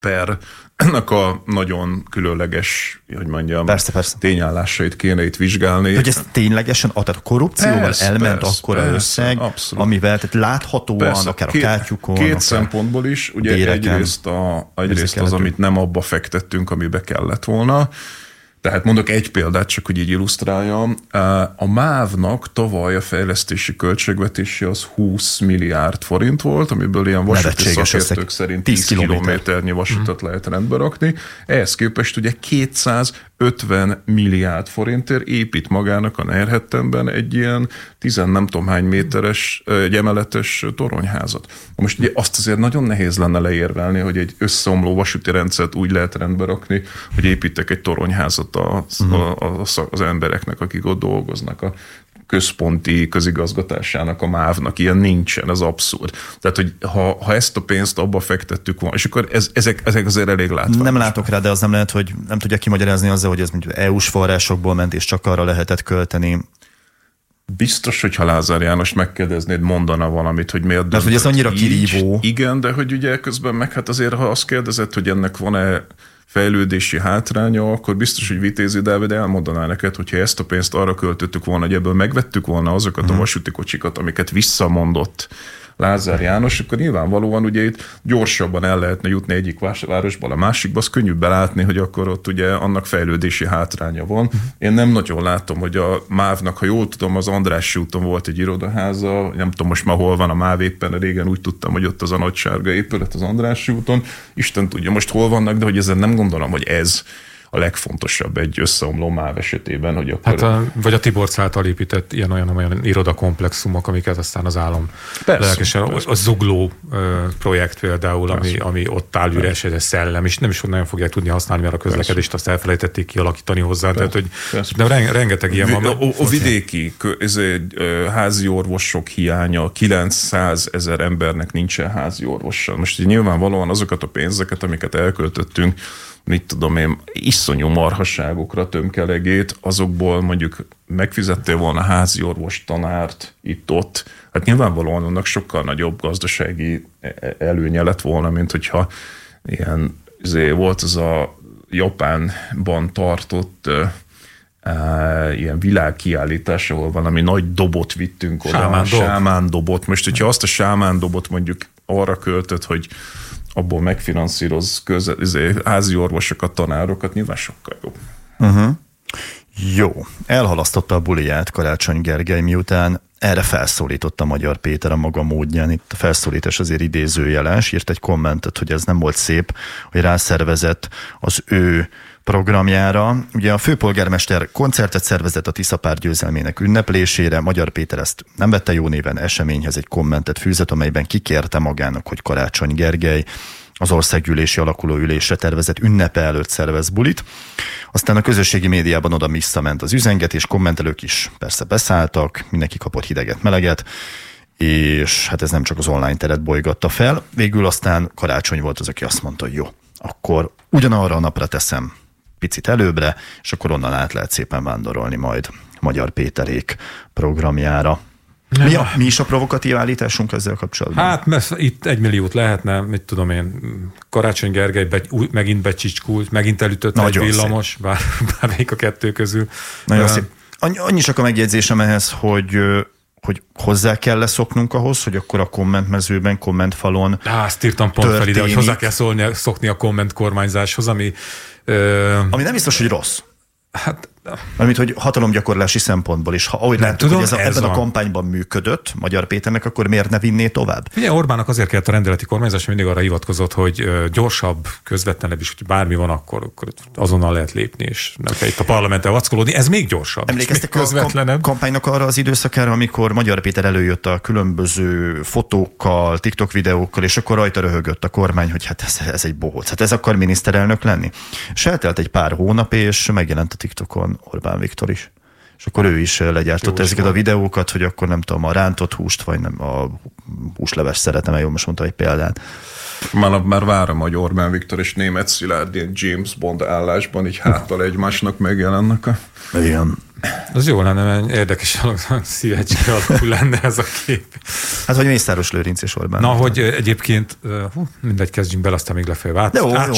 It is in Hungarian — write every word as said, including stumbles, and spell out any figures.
pernek a nagyon különleges, hogy mondjam, persze, persze. tényállásait kéne itt vizsgálni. Hogy ez ténylegesen, tehát a korrupcióval persze, elment persze, akkora persze, összeg, abszolút. Amivel tehát láthatóan, persze, akár két, a kátyukon. Két akár szempontból is, ugye déreken, egyrészt, a, egyrészt az, amit nem abba fektettünk, amibe kellett volna. Tehát mondok egy példát, csak hogy így illusztráljam. A MÁV-nak tavaly a fejlesztési költségvetése az húsz milliárd forint volt, amiből ilyen vasúti szakértők szerint tíz kilométernyi vasutat mm. lehet rendbe rakni. Ehhez képest ugye kétszázötven milliárd forintért épít magának a Nerhettenben egy ilyen tizen nem tudom hány méteres, egy emeletes toronyházat. Most ugye azt azért nagyon nehéz lenne leérvelni, hogy egy összeomló vasúti rendszert úgy lehet rendbe rakni, hogy építek egy toronyházat Az, uh-huh. az, az embereknek, akik ott dolgoznak, a központi közigazgatásának, a MÁV-nak, ilyen nincsen, ez abszurd. Tehát, hogy ha, ha ezt a pénzt abba fektettük volna, és akkor ez, ezek, ezek azért elég látványos. Nem látok rá, de az nem lehet, hogy nem tudják kimagyarázni azzal, hogy ez mondjuk é u-s forrásokból ment, és csak arra lehetett költeni. Biztos, hogyha Lázár Jánost megkérdeznéd, mondana valamit, hogy miért döntött. Mert hogy ez annyira kirívó. Igen, de hogy ugye közben meg hát azért, ha azt kérdezed, hogy ennek van-e fejlődési hátránya, akkor biztos, hogy Vitézi Dávid elmondaná neked, hogyha ezt a pénzt arra költöttük volna, hogy ebből megvettük volna azokat uh-huh. a vasúti kocsikat, amiket visszamondott Lázár János, akkor nyilvánvalóan ugye itt gyorsabban el lehetne jutni egyik városból a másikba, az könnyű belátni, hogy akkor ott ugye annak fejlődési hátránya van. Uh-huh. Én nem nagyon látom, hogy a MÁV-nak, ha jól tudom, az Andrássy úton volt egy irodaháza, nem tudom most már hol van a MÁV éppen, régen úgy tudtam, hogy ott az a nagy sárga épület az Andrássy úton. Isten tudja most hol vannak, de hogy ezen nem gondolom, hogy ez a legfontosabb egy összeomló MÁV esetében, hogy akkor... Hát a, vagy a Tiborcs által épített ilyen-olyan irodakomplexumok, amiket aztán az állam lelkesen, a Zugló projekt például, ami, ami ott áll üres, ez szellem, és nem is nagyon fogják tudni használni, mert a közlekedést azt elfelejtették kialakítani hozzá. Tehát, hogy de rengeteg ilyen van. A, a vidéki ez egy, házi orvosok hiánya, kilencszázezer embernek nincsen házi orvossal. Most nyilvánvalóan azokat a pénzeket, amiket elköltöttünk, mit tudom én, iszonyú marhasságokra, tömkelegét, azokból mondjuk megfizettél volna házi orvos, tanárt itt-ott, hát nyilvánvalóan annak sokkal nagyobb gazdasági előnye lett volna, mint hogyha ilyen, azért volt az a Japánban tartott Uh, ilyen világkiállítás, ahol valami nagy dobot vittünk oda, sámán, dob. sámán dobot. Most, hogyha azt a sámán dobot mondjuk arra költött, hogy abból megfinanszíroz közel, házi orvosokat, tanárokat, nyilván sokkal jobb. Uh-huh. Jó. Elhalasztotta a buliját Karácsony Gergely, miután erre felszólította Magyar Péter a maga módján. Itt a felszólítás azért idézőjeles, írt egy kommentet, hogy ez nem volt szép, hogy rászervezett az ő programjára. Ugye a főpolgármester koncertet szervezett a Tiszapár győzelmének ünneplésére, Magyar Péter ezt nem vette jó néven, eseményhez egy kommentet fűzött, amelyben kikérte magának, hogy Karácsony Gergely az országgyűlési alakuló ülésre tervezett ünnepe előtt szervez bulit. Aztán a közösségi médiában oda visszament az üzengetés, kommentelők is persze beszálltak, mindenki kapott hideget, meleget, és hát ez nem csak az online teret bolygatta fel. Végül aztán Karácsony volt az, aki azt mondta, hogy jó, akkor ugyanarra a napra teszem picit előbbre, és akkor onnan át lehet szépen vándorolni majd Magyar Péterék programjára. Mi, a, mi is a provokatív állításunk ezzel kapcsolatban? Hát, mert itt egy milliót lehetne, mit tudom én, Karácsony Gergely be, új, megint becsicskult, megint elütött nagyon egy villamos, bár, bármelyik a kettő közül. Nagyon szép. Annyi csak a megjegyzésem ehhez, hogy hogy hozzá kell leszoknunk ahhoz, hogy akkor a kommentmezőben, kommentfalon Á, azt írtam pont fel ide, hogy hozzá kell szólni, szokni a komment kormányzáshoz, ami... Ö... Ami nem biztos, hogy rossz. Hát... Mármint, hogy hatalomgyakorlási szempontból is. Ha ahogy láttuk, tudom, hogy ez, ez ebben a, a kampányban működött Magyar Péternek, akkor miért ne vinné tovább? Ugye Orbánnak azért kellett a rendeleti kormányzás, mindig arra hivatkozott, hogy gyorsabb, közvetlenebb is, hogy bármi van, akkor, akkor azonnal lehet lépni, és nem kell itt a parlamenttel vackolódni. Ez még gyorsabb. Emlékeztek a kampánynak arra az időszakára, amikor Magyar Péter előjött a különböző fotókkal, TikTok videókkal, és akkor rajta röhögött a kormány, hogy hát ez, ez egy bohóc. Hát ez akar miniszterelnök lenni. És eltelt egy pár hónap, és megjelent a TikTokon Orbán Viktor is. És akkor ő is legyártotta ezeket a videókat, hogy akkor nem tudom, a rántott húst, vagy nem a húsleves szeretem, jól most mondta egy példát. Már, már várom, hogy Orbán Viktor és Németh Szilárd ilyen James Bond állásban így háttal egymásnak megjelennek. A... Igen. Az jó lenne, mert érdekes, szívecske alapú lenne ez a kép. Hát vagy Mészáros Lőrinc és Orbán. Na, hogy egyébként, hú, mindegy, kezdjünk bele, aztán még lefelé át, jó, át,